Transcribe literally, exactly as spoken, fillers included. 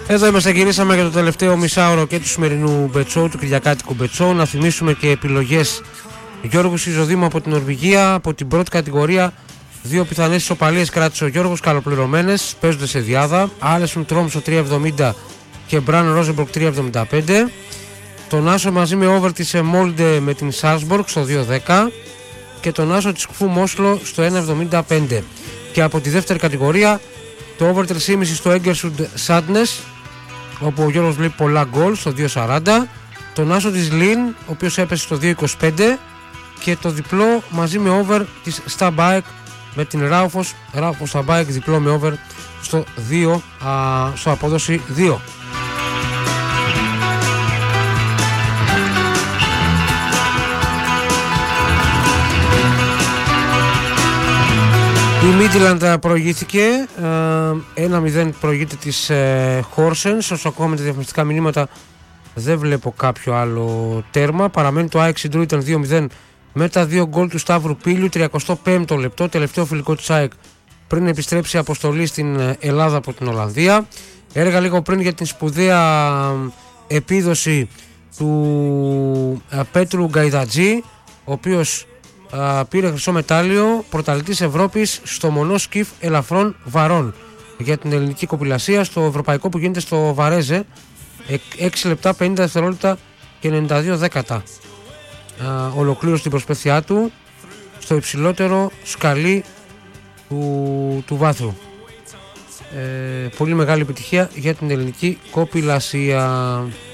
Εδώ είμαστε, γυρίσαμε για το τελευταίο μισάωρο και του σημερινού μπετσό, του κυριακάτικου μπετσό. Να θυμίσουμε και επιλογές. Γιώργου Ιζοδήμου από την Νορβηγία, από την πρώτη κατηγορία. Δύο πιθανές ισοπαλίες κράτησε ο Γιώργος, καλοπληρωμένες, παίζονται σε διάδα. Άλεσουν Τρόμσο τρία εβδομήντα και Μπραν Ρόζεμπορκ τρία εβδομήντα πέντε. Τον άσο μαζί με over της Μόλντε με την Σάλσμπορκ στο δύο δέκα. Και τον άσο της Κφού Μόσλο στο ένα εβδομήντα πέντε. Και από τη δεύτερη κατηγορία το over τρία κόμμα πέντε στο Eggersund Sadness, όπου ο Γιώργος βλέπει πολλά γκολ στο δύο σαράντα. Τον άσο της Λιν, ο οποίος έπεσε στο δύο είκοσι πέντε. Και το διπλό μαζί με over της Stabæk με την Ράουφος, Ράουφος Stabæk, διπλό με over στο δύο, α, στο απόδοση δύο. Η Midland προηγήθηκε, ένα μηδέν προηγείται της Horsens. Όσο ακόμα με τα διαφημιστικά μηνύματα δεν βλέπω κάποιο άλλο τέρμα. Παραμένει το ΑΕΚ Συντρού, ήταν δύο μηδέν με τα δύο γκολ του Σταύρου Πύλιου. τριακοστό πέμπτο λεπτό, τελευταίο φιλικό της ΑΕΚ πριν επιστρέψει η αποστολή στην Ελλάδα από την Ολλανδία. Έργα λίγο πριν για την σπουδαία επίδοση του Πέτρου Γκαϊδατζή, ο οποίος α, πήρε χρυσό μετάλλιο πρωταθλητής Ευρώπης στο μονό σκιφ ελαφρών βαρών για την ελληνική κοπηλασία στο ευρωπαϊκό που γίνεται στο Βαρέζε. έξι λεπτά πενήντα δευτερόλεπτα και ενενήντα δύο δέκατα. Uh, ολοκλήρωσε την προσπάθειά του στο υψηλότερο σκαλί του, του βάθρου. Ε, πολύ μεγάλη επιτυχία για την ελληνική κοπηλασία.